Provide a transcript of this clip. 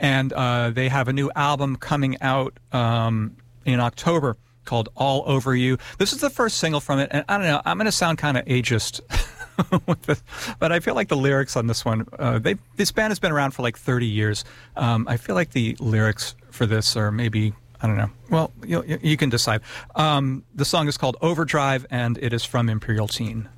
and they have a new album coming out in October called All Over You. This is the first single from it, and I don't know, I'm going to sound kind of ageist with this, but I feel like the lyrics on this one, this band has been around for like 30 years. I feel like the lyrics for this are maybe, I don't know. Well, you can decide. The song is called Overdrive, and it is from Imperial Teen.